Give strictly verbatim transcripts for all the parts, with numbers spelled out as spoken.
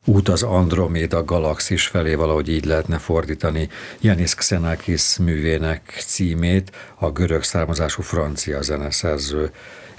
Út az Androméda galaxis felé, valahogy így lehetne fordítani Yanis Xenakis művének címét, a görög származású francia zeneszerző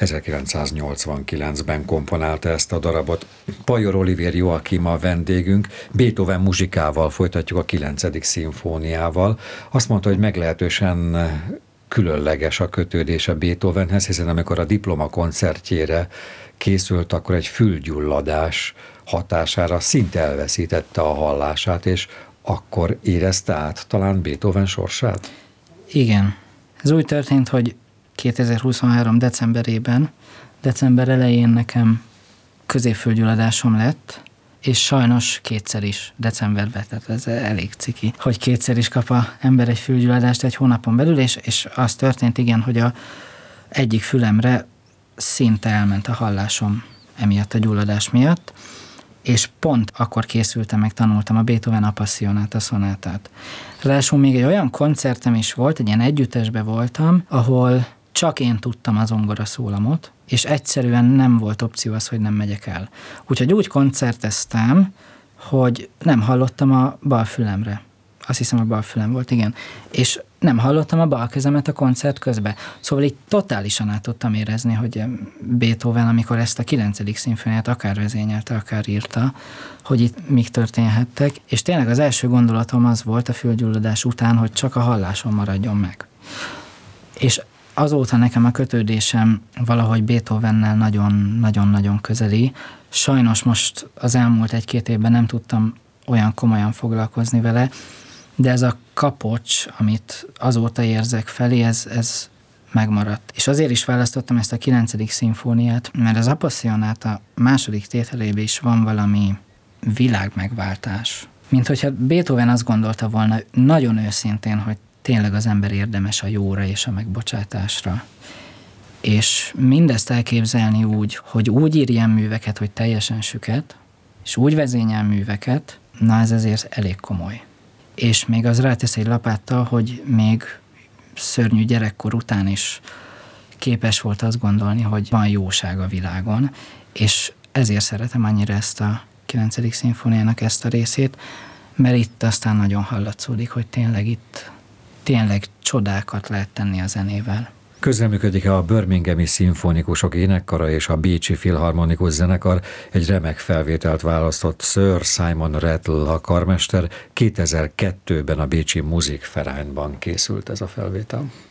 ezerkilencszáznyolcvankilencben komponálta ezt a darabot. Pajor Olivér Joachim a vendégünk, Beethoven muzsikával folytatjuk, a kilencedik szimfóniával. Azt mondta, hogy meglehetősen különleges a kötődése Beethovenhez, hiszen amikor a diploma koncertjére készült, akkor egy fülgyulladás hatására szinte elveszítette a hallását, és akkor érezte át talán Beethoven sorsát? Igen. Ez úgy történt, hogy kétezer-huszonhárom decemberében, december elején nekem középfülgyulladásom lett, és sajnos kétszer is decemberben, tehát ez elég ciki, hogy kétszer is kap a ember egy fülgyulladást egy hónapon belül, és, és az történt, igen, hogy a egyik fülemre szinte elment a hallásom emiatt a gyulladás miatt, és pont akkor készültem, meg tanultam a Beethoven Appassionata szonátát. Ráadásul még egy olyan koncertem is volt, egy ilyen együttesbe voltam, ahol csak én tudtam az zongora szólamot, és egyszerűen nem volt opció az, hogy nem megyek el. Úgyhogy úgy koncerteztem, hogy nem hallottam a bal fülemre. Azt hiszem, a bal fülem volt, igen. És nem hallottam a bal kezemet a koncert közben. Szóval így totálisan át tudtam érezni, hogy Beethoven, amikor ezt a kilencedik szimfóniát akár vezényelte, akár írta, hogy itt mik történhettek, és tényleg az első gondolatom az volt a fülgyulladás után, hogy csak a hallásom maradjon meg. És azóta nekem a kötődésem valahogy Beethovennel nagyon-nagyon-nagyon közeli. Sajnos most az elmúlt egy-két évben nem tudtam olyan komolyan foglalkozni vele, de ez a kapocs, amit azóta érzek felé, ez, ez megmaradt. És azért is választottam ezt a kilencedik szimfóniát, mert az Appassionata második tételében is van valami világmegváltás. Mint hogyha Beethoven azt gondolta volna nagyon őszintén, hogy tényleg az ember érdemes a jóra és a megbocsátásra. És mindezt elképzelni úgy, hogy úgy ír ilyen műveket, hogy teljesen süket, és úgy vezényel műveket, na ez azért elég komoly. És még az rátesz egy lapáttal, hogy még szörnyű gyerekkor után is képes volt azt gondolni, hogy van jóság a világon, és ezért szeretem annyira ezt a kilencedik szimfóniának ezt a részét, mert itt aztán nagyon hallatszódik, hogy tényleg itt tényleg csodákat lehet tenni a zenével. Közreműködik a Birminghami Szimfonikusok Énekkara és a Bécsi Filharmonikus Zenekar. Egy remek felvételt választott Sir Simon Rattle a karmester. kétezer-kettőben a bécsi Musikvereinben készült ez a felvétel.